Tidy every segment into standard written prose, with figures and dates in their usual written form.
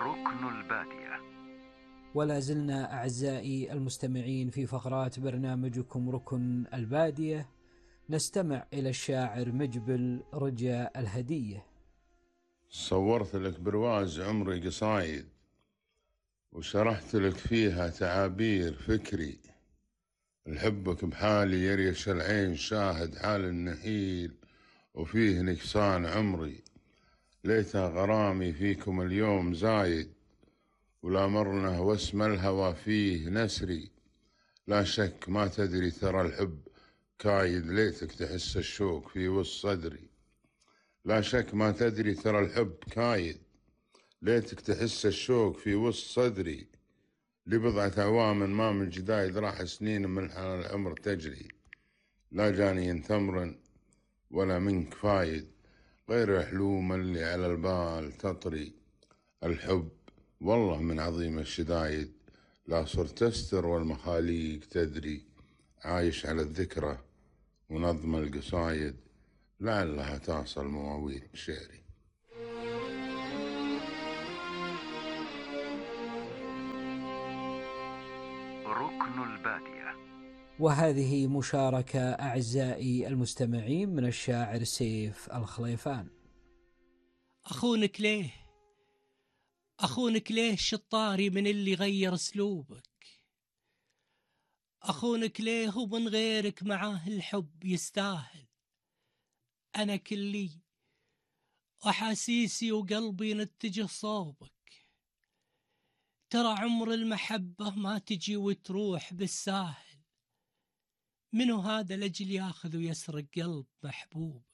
ركن البادية. ولا زلنا أعزائي المستمعين في فقرات برنامجكم ركن البادية، نستمع إلى الشاعر مجبل رجا الهدية. صورت لك برواز عمري قصايد وشرحت لك فيها تعابير فكري، الحبك بحالي يريش العين شاهد حال النهيل وفيه نكسان عمري، ليتها غرامي فيكم اليوم زايد ولا مرنه واسم الهوى فيه نسري، لا شك ما تدري ترى الحب كايد ليتك تحس الشوق في وسط صدري، لا شك ما تدري ترى الحب كايد ليتك تحس الشوق في وسط صدري، لبضعة أعوام ما من جدايد راح سنين من حال العمر تجري، لا جاني تمر ولا منك فايد غير حلوم اللي على البال تطري، الحب والله من عظيم الشدايد لا صرت تستر والمخاليق تدري، عايش على الذكرى ونظم القصايد لعلها تصل مواويل شعري. ركن البادية. وهذه مشاركة أعزائي المستمعين من الشاعر سيف الخليفان. أخونك ليه شطاري من اللي غير أسلوبك، أخونك ليه ومن غيرك معاه الحب يستاهل، أنا كلي أحاسيسي وقلبي نتجه صوبك، ترى عمر المحبة ما تجي وتروح بالساهل، منو هذا لجل ياخذ ويسرق قلب محبوبك،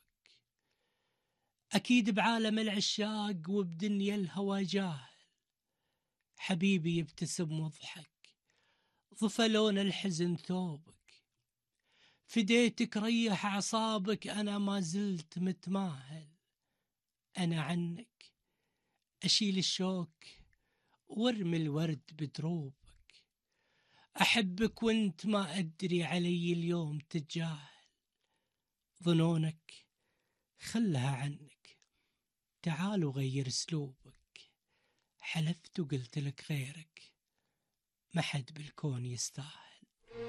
أكيد بعالم العشاق وبدنيا الهوى جاهل، حبيبي يبتسم وضحك ضفى لون الحزن ثوبك، فديتك ريح أعصابك أنا ما زلت متماهل، أنا عنك أشيل الشوك وارمي الورد بدروبك، أحبك وانت ما أدري علي اليوم تتجاهل، ظنونك خلها عنك تعال وغير اسلوبك، حلفت وقلت لك غيرك ما حد بالكون يستاهل.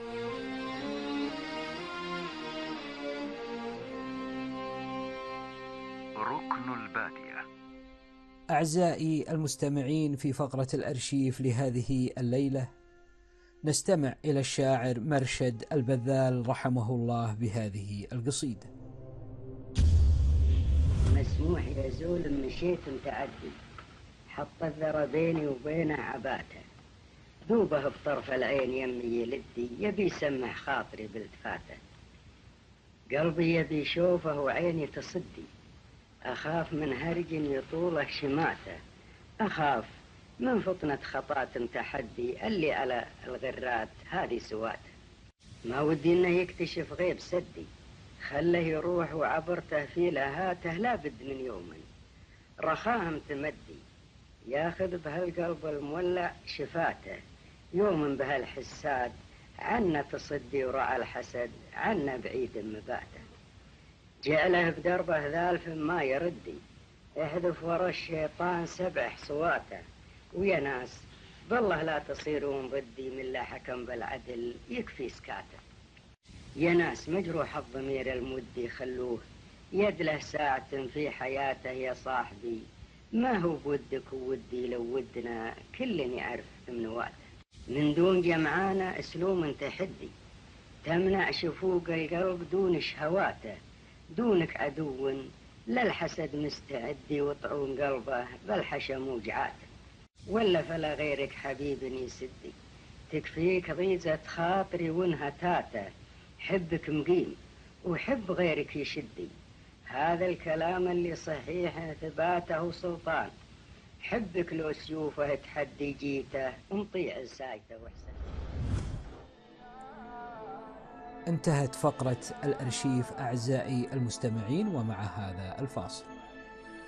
ركن البادية. أعزائي المستمعين في فقرة الأرشيف لهذه الليلة، نستمع إلى الشاعر مرشد البذال رحمه الله بهذه القصيدة. مسموح يزول مشيت متعدي، حط الذرى بيني وبين عباته، ذوبه بطرف العين يمي يلدي، يبي يسمح خاطري بالتفاته، قلبي يبي يشوفه وعيني تصدي، أخاف من هرج يطوله شماته، أخاف من فطنة خطات تحدي اللي على الغرات هذه سواته، ما ودي إنه يكتشف غيب سدي، خله يروح وعبرته في لهاته لابد من يوم رخاهم تمدي، ياخذ بهالقلب المولع شفاته، يوم بهالحساد عنا تصدي ورعى الحسد عنا بعيد مباته، جعله بدربه ذالف ما يردي، احذف ورا الشيطان 7 حصواته، ويا ناس بالله لا تصيرون ضدي من لا حكم بالعدل يكفي سكاته، يا ناس مجروح الضمير المدي خلوه يدله ساعة في حياته، يا صاحبي ما هو بودك وودي لو ودنا كل يعرف منواته، من دون جمعانا اسلوم تحدي تمنع شفوق القلب دون شهواته، دونك عدو للحسد مستعدي وطعون قلبه بالحشم وجعاته، ولا فلا غيرك حبيب يسدي، تكفيك ضيزة خاطري وانهتاته، حبك مقيم وحب غيرك يشدي، هذا الكلام اللي صحيح ثباته سلطان، حبك لو سيوفه تحدي جيته ومطيع سايته وحسن. انتهت فقرة الأرشيف أعزائي المستمعين، ومع هذا الفاصل.